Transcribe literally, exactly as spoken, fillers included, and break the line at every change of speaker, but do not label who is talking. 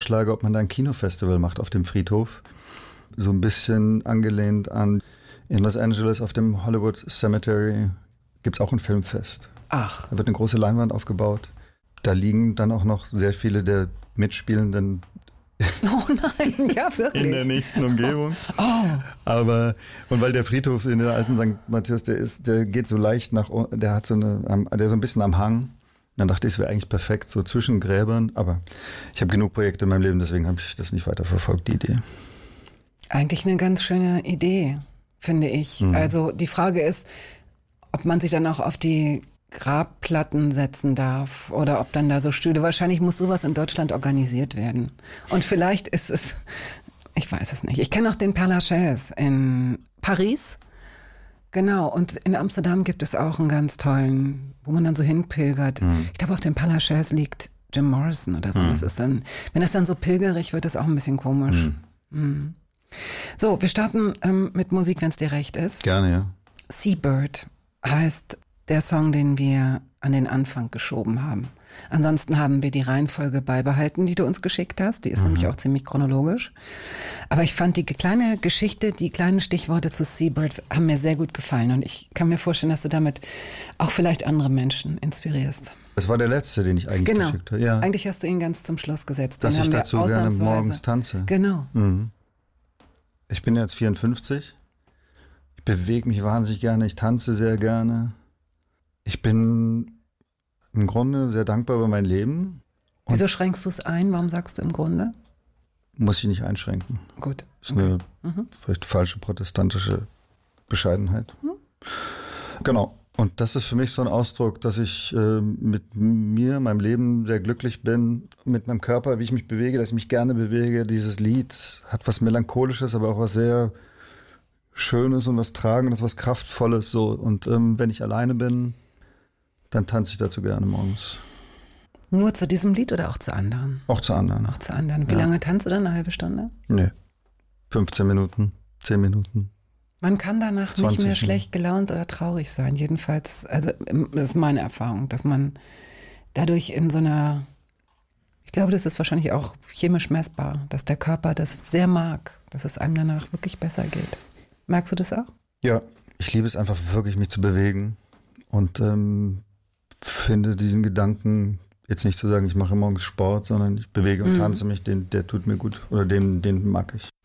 vorschlage, ob man da ein Kinofestival macht auf dem Friedhof. So ein bisschen angelehnt an in Los Angeles auf dem Hollywood Cemetery gibt es auch ein Filmfest.
Ach.
Da wird eine große Leinwand aufgebaut. Da liegen dann auch noch sehr viele der Mitspielenden
oh nein, ja wirklich.
in der nächsten Umgebung.
Oh.
Aber, und weil der Friedhof in der alten Sankt Matthias, der ist, der geht so leicht nach, der hat so eine, der ist so ein bisschen am Hang. Dann dachte ich, es wäre eigentlich perfekt, so zwischen Gräbern. Aber ich habe genug Projekte in meinem Leben, deswegen habe ich das nicht weiter verfolgt, die Idee.
Eigentlich eine ganz schöne Idee, finde ich. Mhm. Also die Frage ist, ob man sich dann auch auf die Grabplatten setzen darf oder ob dann da so Stühle, wahrscheinlich muss sowas in Deutschland organisiert werden. Und vielleicht ist es, ich weiß es nicht. Ich kenne auch den Père Lachaise in Paris. Genau, und in Amsterdam gibt es auch einen ganz tollen, wo man dann so hinpilgert. Mhm. Ich glaube, auf dem Père Lachaise liegt Jim Morrison oder so. Mhm. Das ist dann, wenn das dann so pilgerig wird, ist auch ein bisschen komisch. Mhm. Mhm. So, wir starten ähm, mit Musik, wenn es dir recht ist.
Gerne, ja.
Seabird heißt der Song, den wir an den Anfang geschoben haben. Ansonsten haben wir die Reihenfolge beibehalten, die du uns geschickt hast. Die ist mhm. nämlich auch ziemlich chronologisch. Aber ich fand die kleine Geschichte, die kleinen Stichworte zu Seabird haben mir sehr gut gefallen. Und ich kann mir vorstellen, dass du damit auch vielleicht andere Menschen inspirierst.
Das war der letzte, den ich eigentlich
genau.
geschickt habe. Ja.
Eigentlich hast du ihn ganz zum Schluss gesetzt.
Dass
den
ich dazu gerne morgens tanze.
Genau.
Mhm. Ich bin jetzt vierundfünfzig. Ich bewege mich wahnsinnig gerne. Ich tanze sehr gerne. Ich bin im Grunde sehr dankbar über mein Leben.
Und wieso schränkst du es ein? Warum sagst du im Grunde?
Muss ich nicht einschränken.
Gut.
Das ist okay. eine mhm. vielleicht falsche protestantische Bescheidenheit. Mhm. Genau. Und das ist für mich so ein Ausdruck, dass ich äh, mit mir, meinem Leben sehr glücklich bin, mit meinem Körper, wie ich mich bewege, dass ich mich gerne bewege. Dieses Lied hat was Melancholisches, aber auch was sehr Schönes und was Tragendes, was Kraftvolles. So. Und ähm, wenn ich alleine bin, dann tanze ich dazu gerne morgens.
Nur zu diesem Lied oder auch zu anderen?
Auch zu anderen.
Auch zu anderen. Wie ja. lange tanzt du dann? Eine halbe Stunde?
Nee. fünfzehn Minuten, zehn Minuten.
Man kann danach nicht mehr schlecht gelaunt oder traurig sein. Jedenfalls, also das ist meine Erfahrung, dass man dadurch in so einer, ich glaube, das ist wahrscheinlich auch chemisch messbar, dass der Körper das sehr mag, dass es einem danach wirklich besser geht. Merkst du das auch?
Ja, ich liebe es einfach wirklich, mich zu bewegen und ähm, finde diesen Gedanken, jetzt nicht zu sagen, ich mache morgens Sport, sondern ich bewege und mhm. tanze mich, den, der tut mir gut oder den, den mag ich.